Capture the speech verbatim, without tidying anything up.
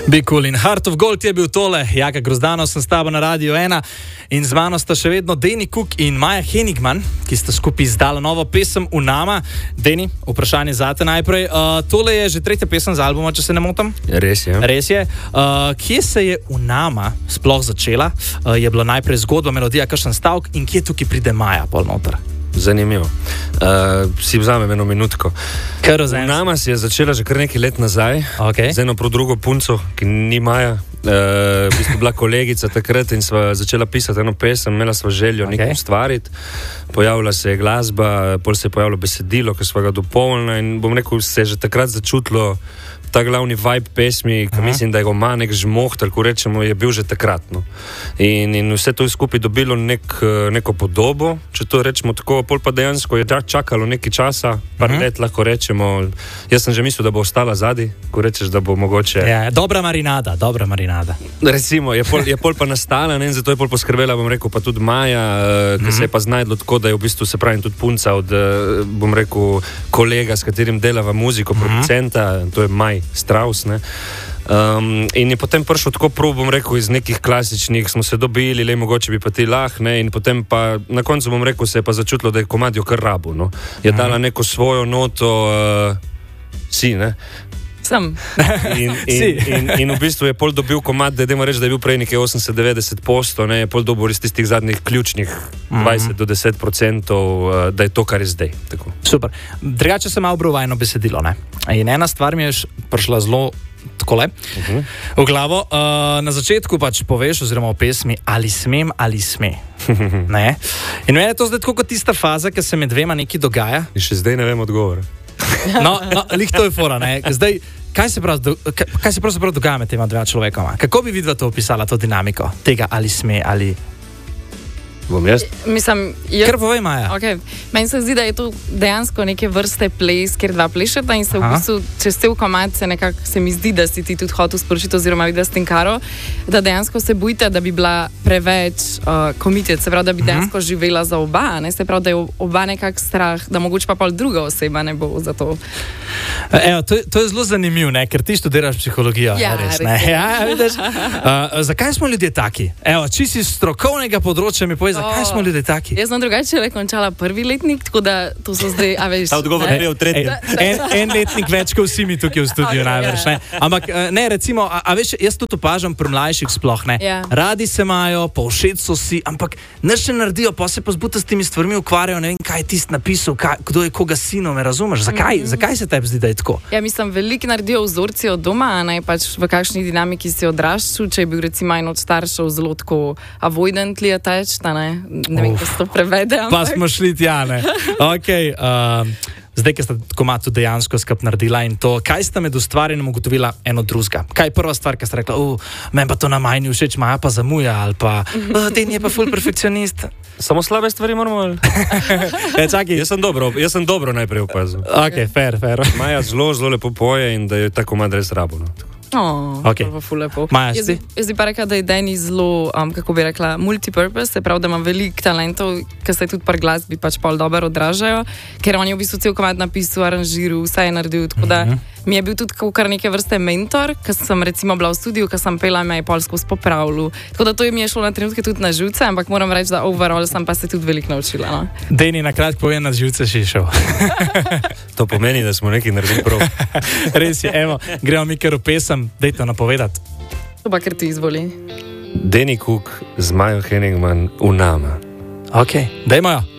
Be Cool in Heart of Gold je bil tole. Jaka Grozdanov, sem s tabo na Radio ena in z mano sta še vedno Deni Cook in Maja Henigman, ki sta skupaj izdala novo pesem Unama. Deni, vprašanje zate najprej. Uh, tole je že tretja pesem z albuma, če se ne motim. Res je. Res je. Uh, kje se je Unama sploh začela? Uh, je bila najprej zgodba, melodija, kakšen stavek in kje tukaj pride Maja pol noter? Zanimivo. Uh, si vzamem eno minutko. Unama si je začela že kar nekaj let nazaj, okay. Z eno prav drugo punco, ki ni Maja. Uh, v bistvu bila kolegica takrat in sva začela pisati eno pesem, imela sva željo okay. nekaj ustvariti. Pojavila se je glasba, pol se je pojavilo besedilo, ki sva ga dopolnila in bom rekel, se je že takrat začutilo ta glavni vibe pesmi, ki mislim, da je go ma nek žmoht, tako rečemo, je bil že takrat. No. In, in vse to je skupaj dobilo nek, neko podobo, če to rečemo tako, pol pa dejansko je čakalo nekaj časa, par uh-huh. let lahko rečemo. Jaz sem že mislil, da bo ostala zadaj, ko rečeš, da bo mogoče... Ja, dobra marinada, dobra marinada. Recimo, je pol, je pol pa nastala, ne, in zato je pol poskrbela, bom rekel, pa tudi Maja, uh-huh. ki se je pa znajdlo tako, da je v bistvu, se pravi, tudi punca od, bom rekel, kolega, s katerim delava muziko, uh-huh. producenta, to je Maj Strauss, ne. Um, in je potem prišel tako prav, bom rekel, iz nekih klasičnih, smo se dobili, le mogoče bi pa ti lah, ne, in potem pa na koncu, bom rekel, se je pa začutilo, da je komad jo kar rabu, no. Je dala neko svojo noto, uh, si, ne. Sem. In, in, in, in v bistvu je pol dobil komad, da idemo reči, da je bil prej nekaj osemdeset do devetdeset posto, ne, je pol dobil iz tistih zadnjih ključnih dvajset do deset procentov, da je to, kar je zdaj. Tako. Super. Drugače se malo bruvajno besedilo, ne. In ena stvar mi je prišla zelo takole uh-huh. v glavo. Uh, na začetku pač poveš, oziroma v pesmi, ali smem, ali sme. Ne. In meni je to zdaj tako kot tista faza, ki se med dvema nekaj dogaja. In še zdaj ne vem odgovor. No, no, lih to je fora, ne. Zdaj, kaj se prav, kaj se pravzaprav dogaja med tema dvema človekoma? Kako bi vidva to opisala, to dinamiko tega, ali sme, ali... Bom jaz? Mislim, jaz... Kar povej, Maja. Okay. Meni se zdi, da je to dejansko neke vrste ples, kjer dva plešeta in se Aha. v bistvu čez cel komad se nekako, se mi zdi, da si ti tudi hotel sporočiti oziroma videti s tem Karo, da dejansko se bojite, da bi bila preveč uh, committed, se pravi, da bi uh-huh. dejansko živela za oba, ne? Se pravi, da je oba nekak strah, da mogoče pa pol druga oseba ne bo za to. Evo, to, to je zelo zanimivo, ne? Ker ti študiraš psihologijo. Ja, res, res ne? Ja, vidiš? Uh, zakaj smo ljudje taki? Evo, či si strokovnega področja mi povej, zakaj smo ljudje taki? Jaz sem drugače le končala prvi letnik, tako da to so zdaj, a veš... Ta odgovor je v tretjem. En, en letnik več, kot vsi mi tukaj v studiu, okay, najbrž, ne? Ampak, ne, recimo, a, a veš, jaz tudi opažam pri mlajših sploh, ne? Ja. Radi se imajo, pa všeč so si, ampak nič ne naredijo, pa se pa zbuta s temi stvarmi ukvarjajo, ne vem, kaj je tist napisal, kaj, kdo je koga sinov, me razumeš? Zakaj, mm-hmm. zakaj se tebi zdi, da je tako? Ja, mislim, veliko naredijo vzorci od doma, a ne pač v kakšni dinamiki si odraščal, če je bil recimo en od staršev zelo tako avoidantly attached, ne? Ne vem, kako se to prevede. Ampak... Pa smo šli tja, ne. Okay, uh, zdaj, ki sta komad tudi dejansko skup naredila in to, kaj sta med ustvarjanjem ugotovila eno drugega? Kaj je prva stvar, ki sta rekla, uh, meni pa to na Maji ni všeč, Maja pa zamuja, ali pa, uh, Den je pa ful perfekcionist. Samo slabe stvari moramo... e, čakaj. Jaz sem dobro, jaz sem dobro najprej opazil. Ok, fair, fair. Maja zelo, zelo lepo poje in da je ta komad res rabo, no. Oh, okay. To je ful lepo. Maja, jaz, jaz bi pa rekla, da je Deni zelo, um, kako bi rekla, multipurpose, se pravi, da ima veliko talentov, ki se tudi par glasbi pač pol dobro odražajo, ker on je v bistvu cel komad napisal, aranžiral, vse je naredil, tako da mm-hmm. mi je bil tudi kar neke vrste mentor, ker sem recimo bila v studiu, ker sem pela, me je polsko spopravljal. Tako da to mi je šlo na trenutke tudi na živce, ampak moram reči, da overall sem pa se tudi veliko naučila. No? Deni, na kratko povem, na živce si šel. To pomeni, da smo nekaj naredili prav. Res je, evo, gremo mi kar v pesem, dejte napovedati. To pa kar ti izvoli. Deni Cook z Majo Henigman, Unama. Ok, dajmo jo.